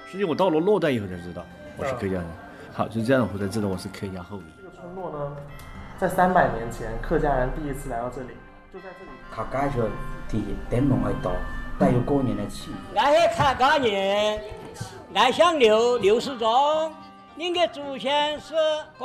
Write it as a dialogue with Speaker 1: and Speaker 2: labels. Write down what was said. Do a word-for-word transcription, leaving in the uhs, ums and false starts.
Speaker 1: 实际我到了洛带以后才知道我是客家人。好，就这样我才知道我是客家后裔。
Speaker 2: 这个村落呢，在三百年前客家人第一次来到这里，就在这里。
Speaker 3: 客家族的灯笼喺度，带有过年的气氛。
Speaker 4: 俺是客家人，俺姓刘，刘世忠，您的祖先是。